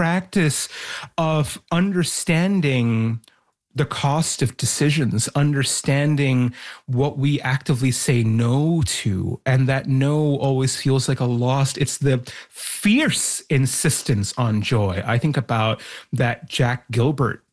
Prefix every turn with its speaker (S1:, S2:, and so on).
S1: practice of understanding the cost of decisions, understanding what we actively say no to, and that no always feels like a lost. It's the fierce insistence on joy. I think about that Jack Gilbert